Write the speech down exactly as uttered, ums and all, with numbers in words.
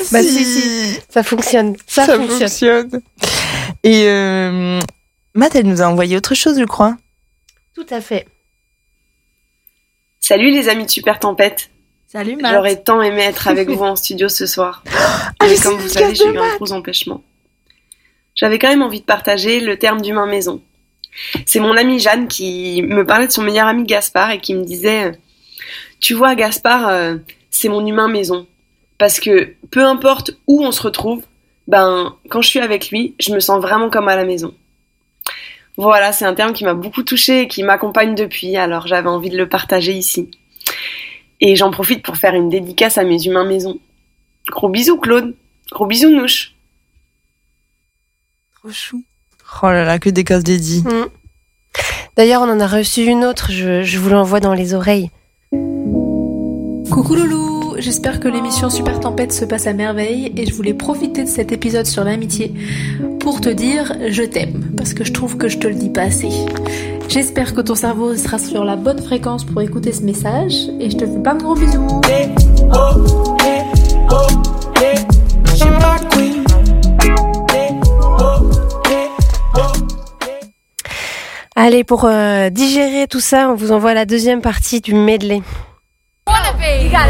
si. Bah si, si, ça fonctionne. Ça, Ça fonctionne. fonctionne. Et euh, Matt, elle nous a envoyé autre chose, je crois. Tout à fait. Salut les amis de Super Tempête. Salut Matt. J'aurais tant aimé être avec vous en studio ce soir. Ah, Mais c'est comme une vous savez, dédicace j'ai de eu un gros empêchement. J'avais quand même envie de partager le terme d'humain maison. C'est mon amie Jeanne qui me parlait de son meilleur ami Gaspard et qui me disait « Tu vois Gaspard, euh, c'est mon humain maison. Parce que peu importe où on se retrouve, ben, quand je suis avec lui, je me sens vraiment comme à la maison. » Voilà, c'est un terme qui m'a beaucoup touchée et qui m'accompagne depuis, alors j'avais envie de le partager ici. Et j'en profite pour faire une dédicace à mes humains maison. Gros bisous Claude, gros bisous Nouche. Trop chou. Oh là là, que des cases dédiées. Mmh. D'ailleurs, on en a reçu une autre, je, je vous l'envoie dans les oreilles. Coucou loulou, j'espère que l'émission Super Tempête se passe à merveille et je voulais profiter de cet épisode sur l'amitié pour te dire je t'aime, parce que je trouve que je te le dis pas assez. J'espère que ton cerveau sera sur la bonne fréquence pour écouter ce message et je te fais plein de gros bisous. Allez, pour euh, digérer tout ça, on vous envoie la deuxième partie du medley.